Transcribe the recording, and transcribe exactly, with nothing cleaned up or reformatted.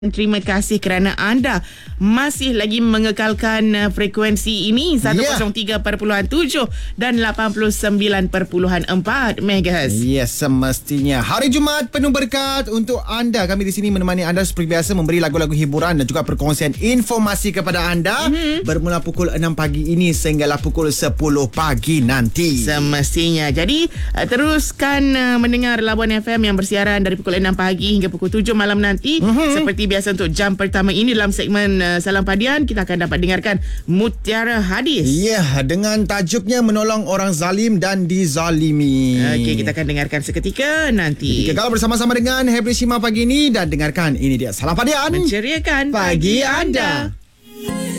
Terima kasih kerana anda masih lagi mengekalkan uh, frekuensi ini seratus tiga perpuluhan tujuh dan lapan puluh sembilan perpuluhan empat megahertz. Ya, yes, semestinya. Hari Jumaat penuh berkat untuk anda. Kami di sini menemani anda seperti biasa, memberi lagu-lagu hiburan dan juga perkongsian informasi kepada anda. Mm-hmm. Bermula pukul enam pagi ini sehinggalah pukul sepuluh pagi nanti. Semestinya. Jadi uh, teruskan uh, mendengar Labuan F M yang bersiaran dari pukul enam pagi hingga pukul tujuh malam nanti. Mm-hmm. Seperti biasa, untuk jam pertama ini dalam segmen uh, Salam Padian, kita akan dapat dengarkan Mutiara Hadis. Ya, yeah, dengan tajuknya menolong orang zalim dan dizalimi. Okey, kita akan dengarkan seketika nanti. Ketika kalau bersama-sama dengan Hebri Shima pagi ini, dan dengarkan ini dia Salam Padian, menceriakan pagi anda.